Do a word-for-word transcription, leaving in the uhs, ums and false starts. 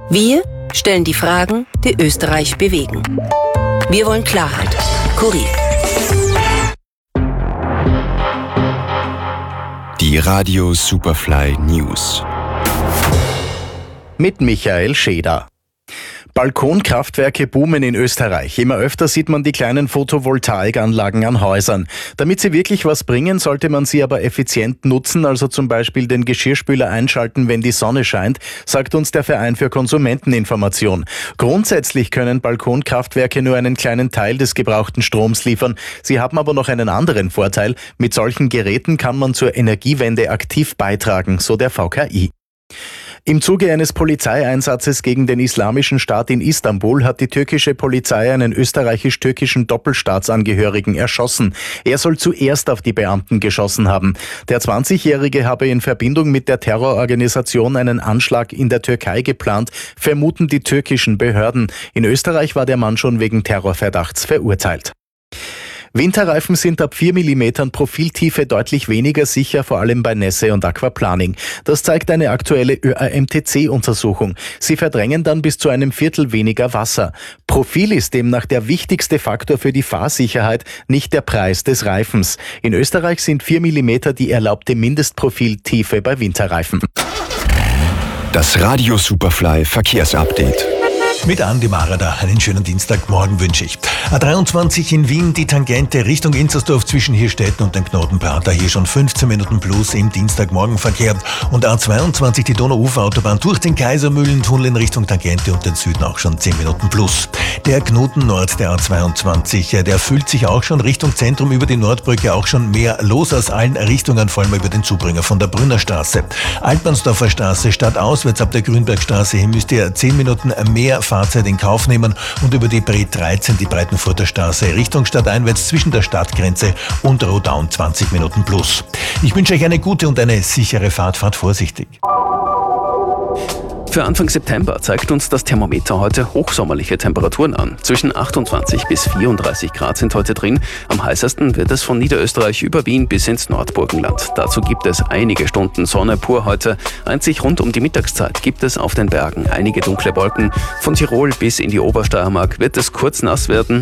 Wir stellen die Fragen, die Österreich bewegen. Wir wollen Klarheit. Kurier. Die Radio Superfly News. Mit Michael Scheder. Balkonkraftwerke boomen in Österreich. Immer öfter sieht man die kleinen Photovoltaikanlagen an Häusern. Damit sie wirklich was bringen, sollte man sie aber effizient nutzen, also zum Beispiel den Geschirrspüler einschalten, wenn die Sonne scheint, sagt uns der Verein für Konsumenteninformation. Grundsätzlich können Balkonkraftwerke nur einen kleinen Teil des gebrauchten Stroms liefern. Sie haben aber noch einen anderen Vorteil. Mit solchen Geräten kann man zur Energiewende aktiv beitragen, so der V K I. Im Zuge eines Polizeieinsatzes gegen den Islamischen Staat in Istanbul hat die türkische Polizei einen österreichisch-türkischen Doppelstaatsangehörigen erschossen. Er soll zuerst auf die Beamten geschossen haben. Der zwanzigjährige habe in Verbindung mit der Terrororganisation einen Anschlag in der Türkei geplant, vermuten die türkischen Behörden. In Österreich war der Mann schon wegen Terrorverdachts verurteilt. Winterreifen sind ab vier Millimeter Profiltiefe deutlich weniger sicher, vor allem bei Nässe und Aquaplaning. Das zeigt eine aktuelle Ö A M T C-Untersuchung. Sie verdrängen dann bis zu einem Viertel weniger Wasser. Profil ist demnach der wichtigste Faktor für die Fahrsicherheit, nicht der Preis des Reifens. In Österreich sind vier Millimeter die erlaubte Mindestprofiltiefe bei Winterreifen. Das Radio Superfly Verkehrsupdate. Mit Andi Marada. Einen schönen Dienstagmorgen wünsche ich. A dreiundzwanzig in Wien, die Tangente Richtung Inzersdorf zwischen Hirstetten und dem Knotenprater. Hier schon fünfzehn Minuten plus im Dienstagmorgenverkehr. Und A zweiundzwanzig, die Donau-Ufer-Autobahn durch den Kaisermühlentunnel in Richtung Tangente und den Süden auch schon zehn Minuten plus. Der Knoten Nord der A zweiundzwanzig, der füllt sich auch schon Richtung Zentrum über die Nordbrücke, auch schon mehr los aus allen Richtungen, vor allem über den Zubringer von der Brünnerstraße. Altmannsdorfer Straße stadtauswärts ab der Grünbergstraße hin müsst ihr zehn Minuten mehr Fahrzeit in Kauf nehmen und über die Bre dreizehn, die Breitenfurter Straße, Richtung stadteinwärts zwischen der Stadtgrenze und Rodaun zwanzig Minuten plus. Ich wünsche euch eine gute und eine sichere Fahrt. Fahrt vorsichtig. Für Anfang September zeigt uns das Thermometer heute hochsommerliche Temperaturen an. Zwischen achtundzwanzig bis vierunddreißig Grad sind heute drin. Am heißesten wird es von Niederösterreich über Wien bis ins Nordburgenland. Dazu gibt es einige Stunden Sonne pur heute. Einzig rund um die Mittagszeit gibt es auf den Bergen einige dunkle Wolken. Von Tirol bis in die Obersteiermark wird es kurz nass werden.